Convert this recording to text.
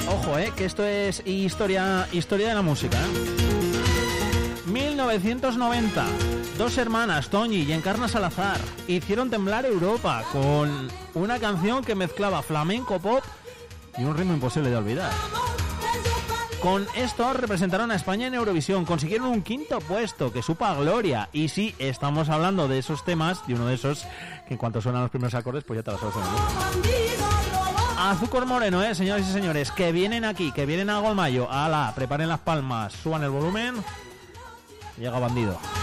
Ojo, que esto es historia de la música, 1990, dos hermanas, Toñi y Encarna Salazar, hicieron temblar Europa con una canción que mezclaba flamenco, pop y un ritmo imposible de olvidar. Con esto representaron a España en Eurovisión, consiguieron un 5º puesto, que supa gloria. Y sí, estamos hablando de esos temas, de uno de esos que en cuanto suenan los primeros acordes, pues ya te lo sabes. Azúcar Moreno, señores y señores, que vienen aquí, que vienen a Golmayo. ¡Hala! Preparen las palmas, suban el volumen. Llega Bandido.